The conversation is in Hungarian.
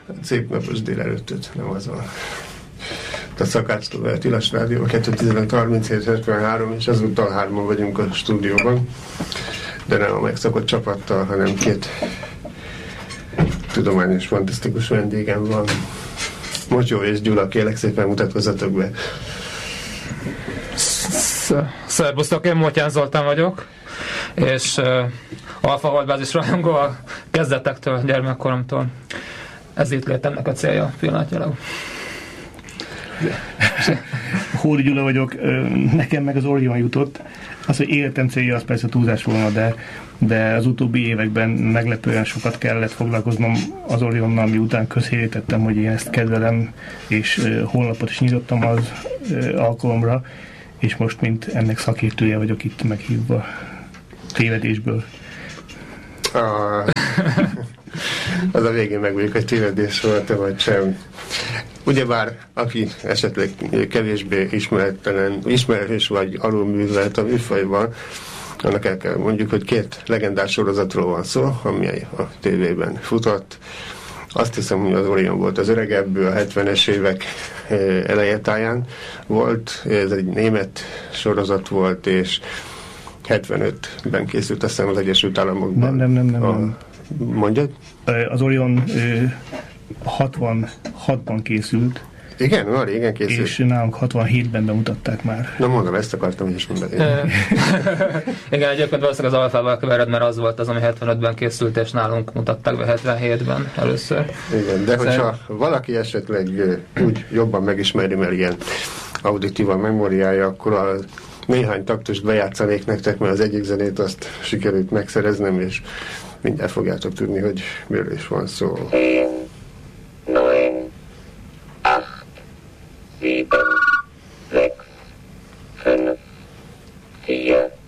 szép napos délelőttöt, nem az van. A Szakács Tilos Rádió 215-37-73, és ezúttal 3-an vagyunk a stúdióban, de nem a megszokott csapattal, hanem 2 tudományos, fantasztikus vendégem van. Mocsó és Gyula, kérlek szépen mutatkozzatok be. Szerbusztok, én Motyán Zoltán vagyok, és Alfa Holdbázis rajongó a kezdetektől, gyermekkoromtól. Ez itt lett ennek a célja pillanatnyilag. Hódi Gyula vagyok, nekem meg az Orion jutott. Az, hogy életem célja, az persze túlzás volna, de az utóbbi években meglepően sokat kellett foglalkoznom az Orionnal, miután közhelyé tettem, hogy én ezt kedvelem, és honlapot is nyitottam az alkalomra, és most mint ennek szakértője vagyok itt meghívva tévedésből. Az a végén megmondjuk, hogy tévedés volt, vagy sem. Ugyebár, aki esetleg kevésbé ismerős vagy alulművelt a műfajban, annak el kell mondjuk, hogy 2 legendás sorozatról van szó, ami a tévében futott. Azt hiszem, hogy az Orion volt az öregebből, a 70-es évek elejetáján volt. Ez egy német sorozat volt, és 75-ben készült, azt hiszem, az Egyesült Államokban. Nem. Mondjad? Az Orion 66-ban készült. Igen, már régen készült. És nálunk 67-ben bemutatták már. Na mondom, ezt akartam is mondani. Igen, egyébként valószínűleg az Alfával kevered, mert az volt az, ami 75-ben készült, és nálunk mutatták be 77-ben először. Igen, de hogyha valaki esetleg úgy jobban megismeri, mert ilyen auditív a memóriája, akkor a néhány taktust bejátszanék nektek, mert az egyik zenét azt sikerült megszereznem, és mindjárt fogjátok tudni, hogy miről is van szó. 9, 8, 7, 6, 5, 4,